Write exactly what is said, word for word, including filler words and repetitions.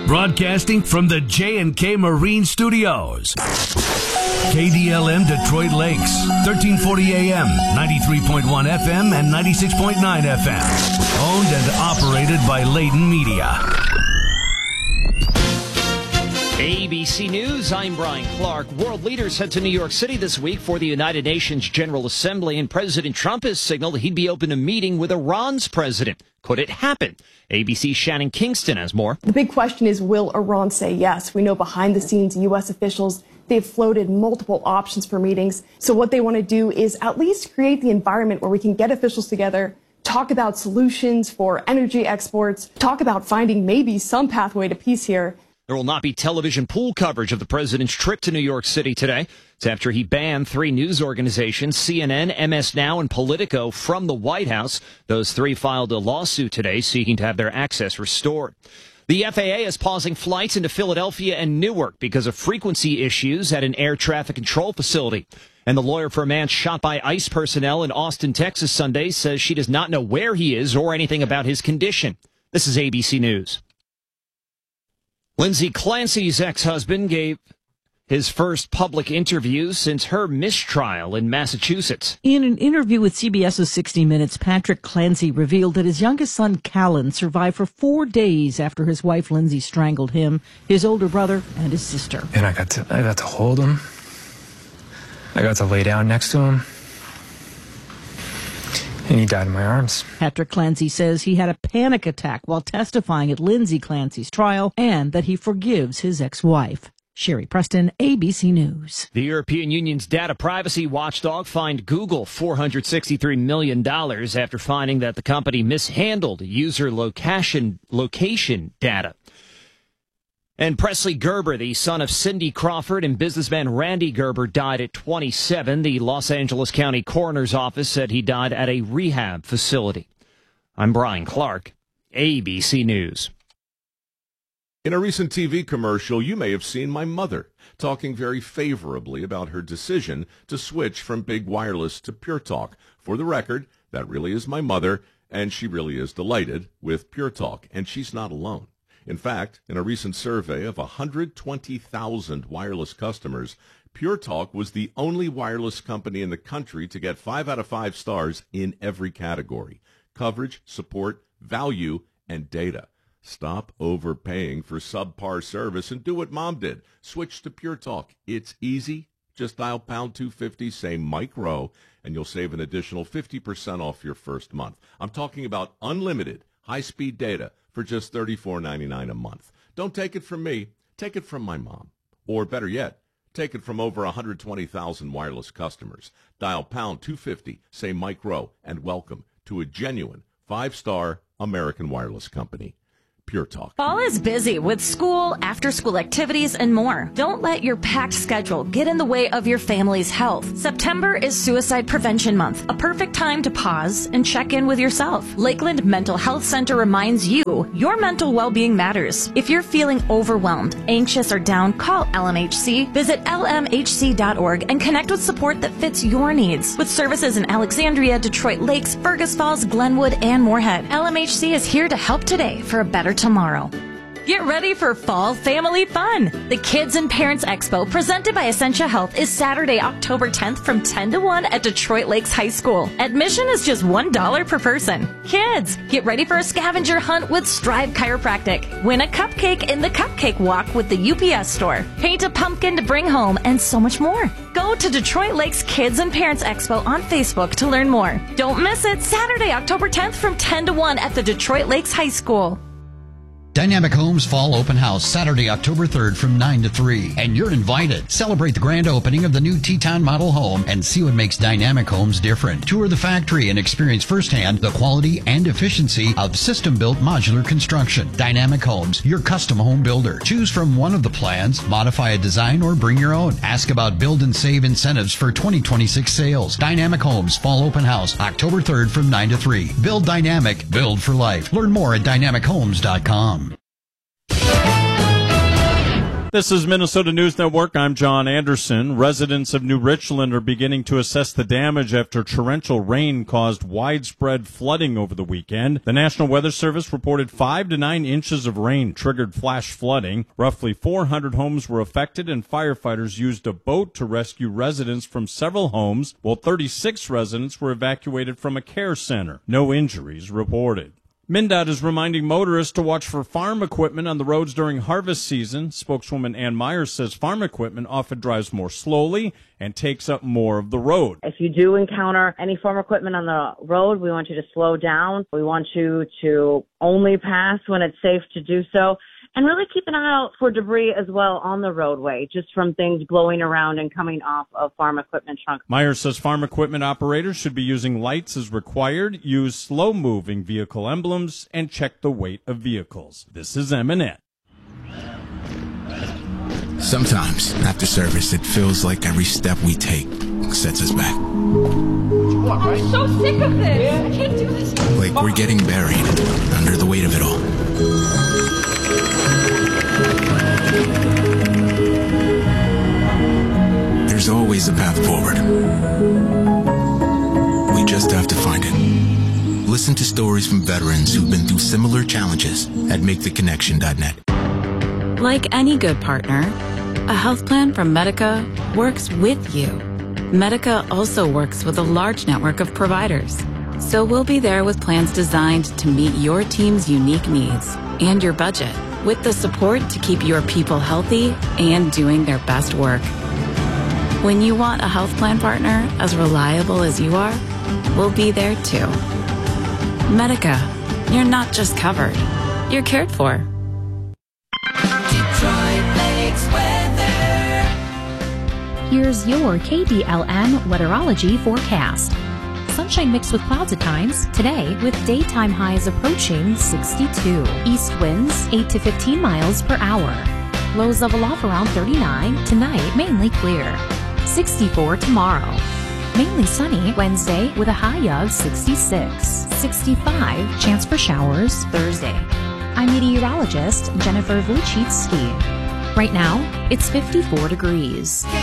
Broadcasting from the J and K Marine Studios. K D L M Detroit Lakes, thirteen forty A M, ninety-three point one F M, and ninety-six point nine F M. Owned and operated by Layton Media. A B C News, I'm Brian Clark. World leaders head to New York City this week for the United Nations General Assembly, and President Trump has signaled he'd be open to meeting with Iran's president. Could it happen? A B C's Shannon Kingston has more. The big question is, will Iran say yes? We know behind the scenes, U S officials, they've floated multiple options for meetings. So what they want to do is at least create the environment where we can get officials together, talk about solutions for energy exports, talk about finding maybe some pathway to peace here. There will not be television pool coverage of the president's trip to New York City today. It's after he banned three news organizations, C N N, M S Now, and Politico, from the White House. Those three filed a lawsuit today seeking to have their access restored. The F A A is pausing flights into Philadelphia and Newark because of frequency issues at an air traffic control facility. And the lawyer for a man shot by ICE personnel in Austin, Texas Sunday says she does not know where he is or anything about his condition. This is A B C News. Lindsay Clancy's ex-husband gave his first public interview since her mistrial in Massachusetts. In an interview with C B S's sixty minutes, Patrick Clancy revealed that his youngest son, Callan, survived for four days after his wife, Lindsay, strangled him, his older brother, and his sister. And I got to, I got to hold him. I got to lay down next to him. And he died in my arms. Patrick Clancy says he had a panic attack while testifying at Lindsay Clancy's trial and that he forgives his ex-wife. Sherry Preston, A B C News. The European Union's data privacy watchdog fined Google four hundred sixty-three million dollars after finding that the company mishandled user location, location data. And Presley Gerber, the son of Cindy Crawford and businessman Randy Gerber, died at twenty-seven. The Los Angeles County Coroner's Office said he died at a rehab facility. I'm Brian Clark, A B C News. In a recent T V commercial, you may have seen my mother talking very favorably about her decision to switch from Big Wireless to Pure Talk. For the record, that really is my mother, and she really is delighted with Pure Talk, and she's not alone. In fact, in a recent survey of one hundred twenty thousand wireless customers, Pure Talk was the only wireless company in the country to get five out of five stars in every category: coverage, support, value, and data. Stop overpaying for subpar service and do what Mom did. Switch to Pure Talk. It's easy. Just dial pound two fifty, say Mike Rowe, and you'll save an additional fifty percent off your first month. I'm talking about unlimited high-speed data for just thirty-four ninety-nine a month. Don't take it from me. Take it from my mom. Or better yet, take it from over one hundred twenty thousand wireless customers. Dial pound two fifty, say Mike Rowe, and welcome to a genuine five-star American wireless company. Pure Talk. Fall is busy with school, after-school activities, and more. Don't let your packed schedule get in the way of your family's health. September is Suicide Prevention Month, a perfect time to pause and check in with yourself. Lakeland Mental Health Center reminds you your mental well-being matters. If you're feeling overwhelmed, anxious, or down, call L M H C. Visit L M H C dot org and connect with support that fits your needs. With services in Alexandria, Detroit Lakes, Fergus Falls, Glenwood, and Moorhead, L M H C is here to help today for a better tomorrow. Get ready for fall family fun. The Kids and Parents Expo presented by Essentia Health is Saturday, October tenth from ten to one at Detroit Lakes High School. Admission is just one dollar per person. Kids, get ready for a scavenger hunt with Strive Chiropractic. Win a cupcake in the Cupcake Walk with the U P S store. Paint a pumpkin to bring home, and so much more. Go to Detroit Lakes Kids and Parents Expo on Facebook to learn more. Don't miss it, Saturday, October tenth from ten to one at the Detroit Lakes High School. Dynamic Homes Fall Open House, Saturday, October third from nine to three. And you're invited. Celebrate the grand opening of the new Teton model home and see what makes Dynamic Homes different. Tour the factory and experience firsthand the quality and efficiency of system-built modular construction. Dynamic Homes, your custom home builder. Choose from one of the plans, modify a design, or bring your own. Ask about build and save incentives for twenty twenty-six sales. Dynamic Homes Fall Open House, October third from nine to three. Build dynamic, build for life. Learn more at dynamic homes dot com. This is Minnesota News Network. I'm John Anderson. Residents of New Richland are beginning to assess the damage after torrential rain caused widespread flooding over the weekend. The National Weather Service reported five to nine inches of rain triggered flash flooding. Roughly four hundred homes were affected, and firefighters used a boat to rescue residents from several homes, while thirty-six residents were evacuated from a care center. No injuries reported. MnDOT is reminding motorists to watch for farm equipment on the roads during harvest season. Spokeswoman Ann Myers says farm equipment often drives more slowly and takes up more of the road. If you do encounter any farm equipment on the road, we want you to slow down. We want you to only pass when it's safe to do so. And really keep an eye out for debris as well on the roadway, just from things blowing around and coming off of farm equipment trunks. Myers says farm equipment operators should be using lights as required, use slow-moving vehicle emblems, and check the weight of vehicles. This is M N N. Sometimes, after service, it feels like every step we take sets us back. I'm so sick of this. I can't do this. Like we're getting buried under the weight of it all. There's always a path forward. We just have to find it. Listen to stories from veterans who've been through similar challenges at make the connection dot net. Like any good partner, a health plan from Medica works with you. Medica also works with a large network of providers. So we'll be there with plans designed to meet your team's unique needs and your budget, with the support to keep your people healthy and doing their best work. When you want a health plan partner as reliable as you are, we'll be there too. Medica, you're not just covered, you're cared for. Detroit Lakes weather. Here's your K D L M weatherology forecast. Sunshine mixed with clouds at times today, with daytime highs approaching sixty-two. East winds eight to fifteen miles per hour. Lows level off around thirty-nine. Tonight, mainly clear. sixty-four tomorrow. Mainly sunny Wednesday with a high of sixty-six. sixty-five, chance for showers Thursday. I'm meteorologist Jennifer Vujicki. Right now, it's fifty-four degrees.